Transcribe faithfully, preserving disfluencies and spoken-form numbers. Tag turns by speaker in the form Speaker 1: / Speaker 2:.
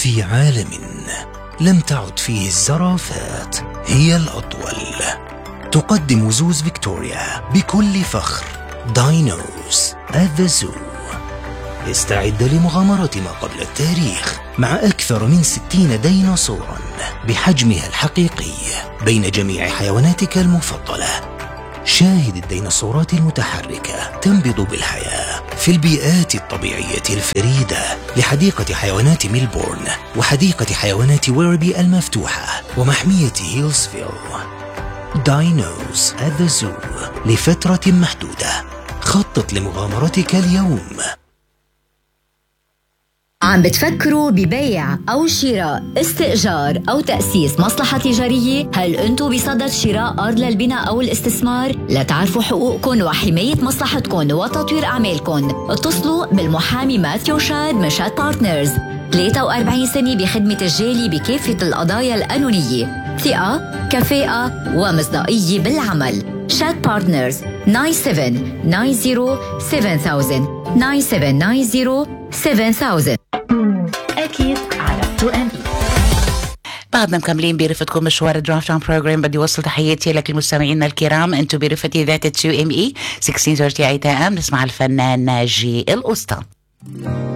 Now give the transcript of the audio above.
Speaker 1: في عالم لم تعد فيه الزرافات هي الأطول، تقدم زوز فيكتوريا بكل فخر داينوز at the Zoo. استعد لمغامرة ما قبل التاريخ مع أكثر من ستين ديناصورا بحجمها الحقيقي بين جميع حيواناتك المفضلة. شاهد الديناصورات المتحركة تنبض بالحياة في البيئات الطبيعية الفريدة لحديقة حيوانات ميلبورن وحديقة حيوانات ويربي المفتوحة ومحمية هيلسفيل. داينوز at the Zoo لفترة محدودة. خطط لمغامرتك اليوم.
Speaker 2: عم بتفكروا ببيع أو شراء، استئجار أو تأسيس مصلحة تجارية؟ هل أنتوا بصدد شراء أرض للبناء أو الاستثمار؟ لتعرفوا حقوقكم وحماية مصلحتكم وتطوير أعمالكم، اتصلوا بالمحامي ماثيو شاد من شاد بارتنرز. ثلاثة وأربعين سنة بخدمة الجالي بكافة القضايا القانونية، ثقة، كفاءة ومصداقية بالعمل. شاد بارتنرز تسعة سبعة تسعة صفر سبعة ألف تسعة سبعة تسعة صفر سبعة ألف.
Speaker 3: أكيد على تو إم إي. بعدنا مكملين برفتكم مشوار الدرافت اون بروجرام. بدي وصل تحياتي لك المستمعين الكرام، انتم برفتي ذات تو إم إي ستة عشر ثلاثين إيه إم. نسمع الفنان ناجي القسطى.